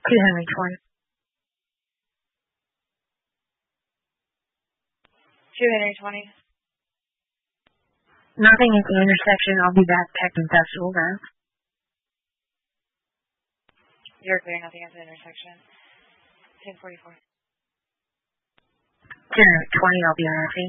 2 Henry 20. 2 Henry 20. Nothing at the intersection. I'll be back. Texas Festival now. You're clear. Nothing at the intersection. 1044. 2 Henry 20. I'll be on RT.